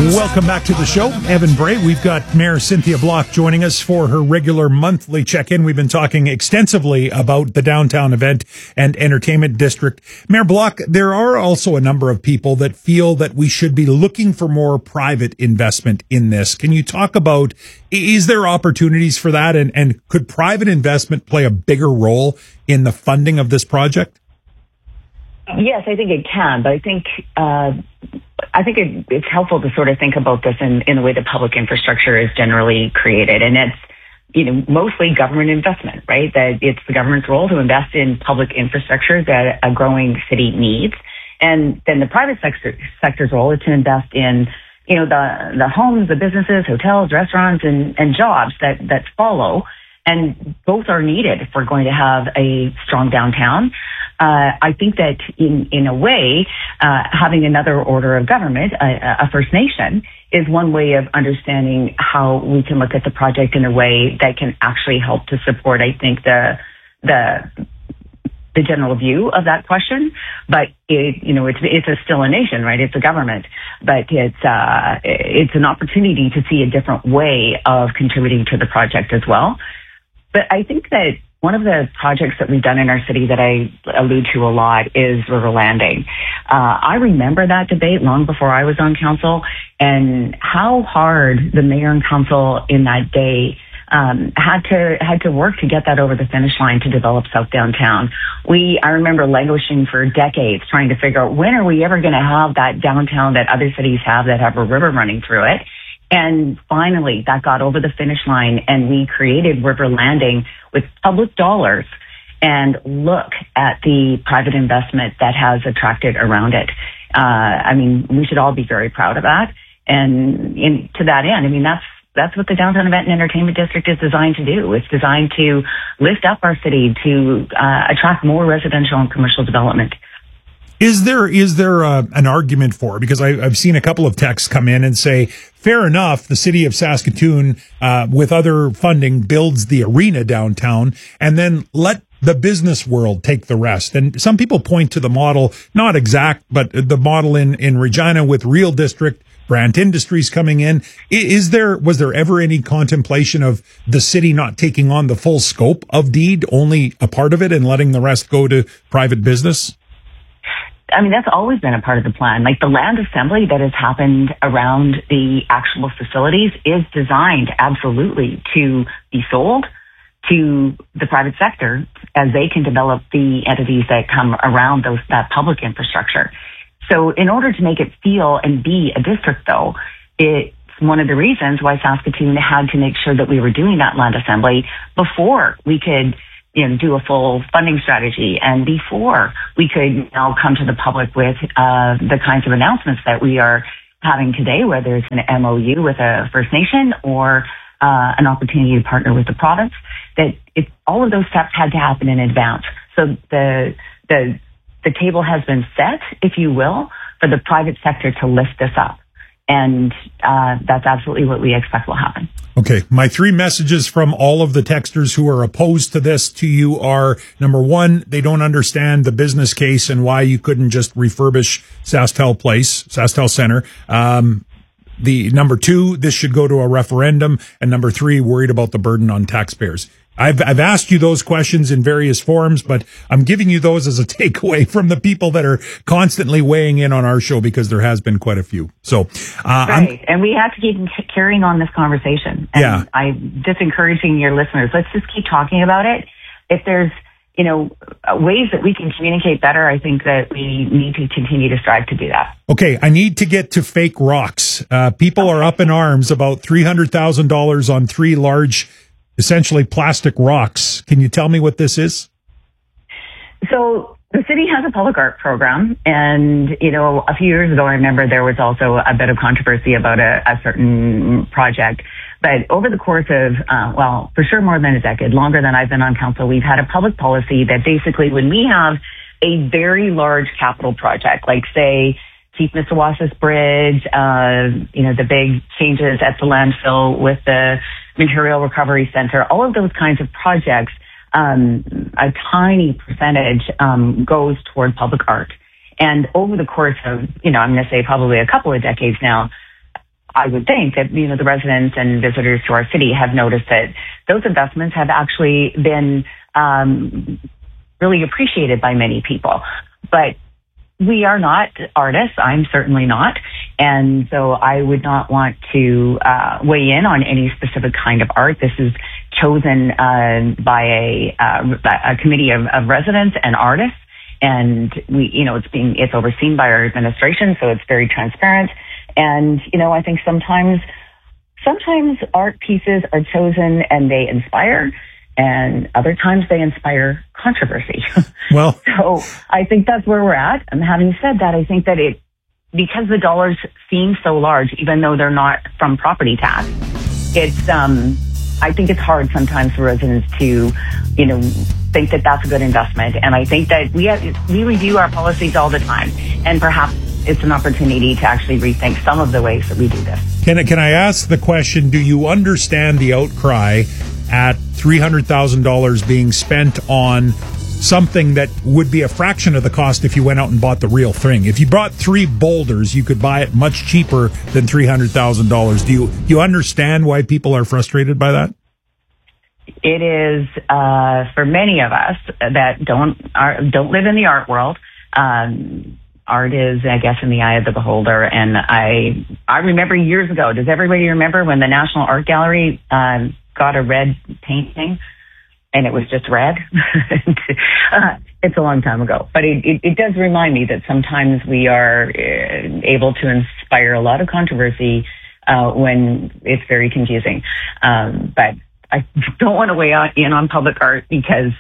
Welcome back to the show. Evan Bray. We've got Mayor Cynthia Block joining us for her regular monthly check-in. We've been talking extensively about the downtown event and entertainment district. Mayor Block, there are also a number of people that feel that we should be looking for more private investment in this. Can you talk about, is there opportunities for that? And could private investment play a bigger role in the funding of this project? Yes, I think it can, but I think it's helpful to sort of think about this in the way that public infrastructure is generally created, and it's mostly government investment, right? That it's the government's role to invest in public infrastructure that a growing city needs, and then the private sector's role is to invest in the homes, the businesses, hotels, restaurants, and jobs that follow. And both are needed if we're going to have a strong downtown. I think that in a way, having another order of government, a First Nation, is one way of understanding how we can look at the project in a way that can actually help to support, I think, the general view of that question. But it's still a nation, right? It's a government, but it's an opportunity to see a different way of contributing to the project as well. But I think that one of the projects that we've done in our city that I allude to a lot is River Landing. I remember that debate long before I was on council, and how hard the mayor and council in that day had to work to get that over the finish line to develop South Downtown. I remember languishing for decades trying to figure out, when are we ever going to have that downtown that other cities have that have a river running through it? And finally, that got over the finish line, and we created River Landing with public dollars. And look at the private investment that has attracted around it. We should all be very proud of that. And to that end, that's what the Downtown Event and Entertainment District is designed to do. It's designed to lift up our city, to attract more residential and commercial development. Is there an argument for, because I've seen a couple of texts come in and say, fair enough, the city of Saskatoon, with other funding, builds the arena downtown, and then let the business world take the rest. And some people point to the model, not exact, but the model in Regina with Real District, Brant Industries coming in. Was there ever any contemplation of the city not taking on the full scope of deed, only a part of it, and letting the rest go to private business? That's always been a part of the plan. Like, the land assembly that has happened around the actual facilities is designed absolutely to be sold to the private sector as they can develop the entities that come around that public infrastructure. So in order to make it feel and be a district, though, it's one of the reasons why Saskatoon had to make sure that we were doing that land assembly before we could do a full funding strategy, and before we could now come to the public with the kinds of announcements that we are having today, whether it's an MOU with a First Nation or an opportunity to partner with the province, that all of those steps had to happen in advance. So the table has been set, if you will, for the private sector to lift this up. And that's absolutely what we expect will happen. Okay. My 3 messages from all of the texters who are opposed to this to you are, number 1, they don't understand the business case and why you couldn't just refurbish SaskTel Center. The number 2, this should go to a referendum. And number 3, worried about the burden on taxpayers. I've asked you those questions in various forms, but I'm giving you those as a takeaway from the people that are constantly weighing in on our show, because there has been quite a few. So, right. And we have to keep carrying on this conversation. And yeah. I'm just encouraging your listeners, let's just keep talking about it. If there's, ways that we can communicate better, I think that we need to continue to strive to do that. Okay. I need to get to fake rocks. People are up in arms about $300,000 on 3 large, essentially plastic rocks. Can you tell me what this is? So the city has a public art program, and a few years ago, I remember there was also a bit of controversy about a certain project. But over the course of, for sure more than a decade, longer than I've been on council, we've had a public policy that basically, when we have a very large capital project, like say Chief Missawasis Bridge, the big changes at the landfill with the Material Recovery Center, all of those kinds of projects, a tiny percentage goes toward public art. And over the course of, I'm going to say probably a couple of decades now, I would think that, the residents and visitors to our city have noticed that those investments have actually been really appreciated by many people. But we are not artists. I'm certainly not. And so I would not want to weigh in on any specific kind of art. This is chosen by a committee of residents and artists. And it's overseen by our administration, so it's very transparent. And, I think sometimes art pieces are chosen and they inspire, and other times they inspire controversy. Well, so I think that's where we're at. And having said that, I think that because the dollars seem so large, even though they're not from property tax, I think it's hard sometimes for residents to, think that that's a good investment. And I think that we review our policies all the time, and perhaps it's an opportunity to actually rethink some of the ways that we do this. Can I ask the question, do you understand the outcry at $300,000 being spent on something that would be a fraction of the cost if you went out and bought the real thing? If you bought 3 boulders, you could buy it much cheaper than $300,000. Do you understand why people are frustrated by that? It is for many of us that don't live in the art world. Art is, I guess, in the eye of the beholder. And I remember years ago. Does everybody remember when the National Art Gallery got a red painting? And it was just red. It's a long time ago. But it does remind me that sometimes we are able to inspire a lot of controversy when it's very confusing. But I don't want to weigh in on public art because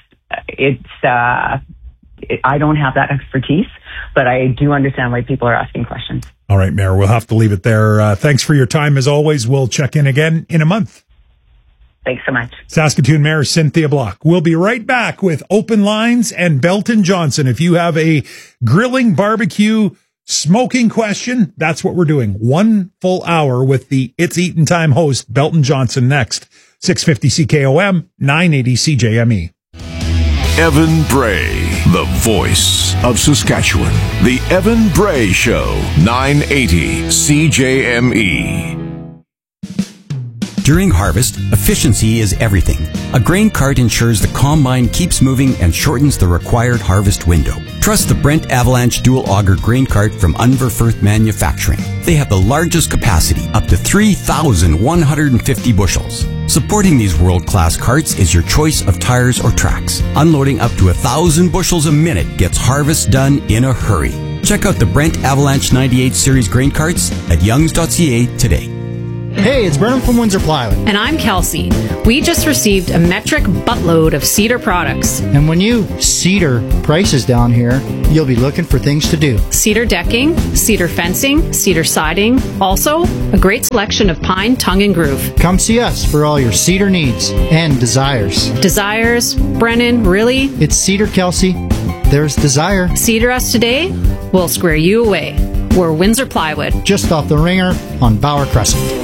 I don't have that expertise, but I do understand why people are asking questions. All right, Mayor, we'll have to leave it there. Thanks for your time. As always, we'll check in again in a month. Thanks so much. Saskatoon Mayor Cynthia Block. We'll be right back with Open Lines and Belton Johnson. If you have a grilling, barbecue, smoking question, that's what we're doing. 1 full hour with the It's Eatin' Time host, Belton Johnson, next. 650 CKOM, 980 CJME. Evan Bray, the voice of Saskatchewan. The Evan Bray Show, 980 CJME. During harvest, efficiency is everything. A grain cart ensures the combine keeps moving and shortens the required harvest window. Trust the Brent Avalanche Dual Auger Grain Cart from Unverfirth Manufacturing. They have the largest capacity, up to 3,150 bushels. Supporting these world-class carts is your choice of tires or tracks. Unloading up to 1,000 bushels a minute gets harvest done in a hurry. Check out the Brent Avalanche 98 Series grain carts at youngs.ca today. Hey, it's Brennan from Windsor Plywood. And I'm Kelsey. We just received a metric buttload of Cedar products. And when you Cedar prices down here, you'll be looking for things to do. Cedar decking, cedar fencing, cedar siding. Also, a great selection of pine, tongue, and groove. Come see us for all your cedar needs and desires. Desires? Brennan, really? It's Cedar, Kelsey. There's desire. Cedar us today, we'll square you away. We're Windsor Plywood. Just off the Ringer on Bauer Crescent.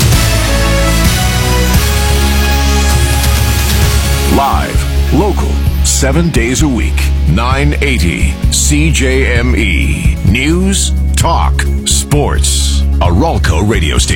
Live, local, 7 days a week, 980 CJME. News, talk, sports. A Ralco radio station.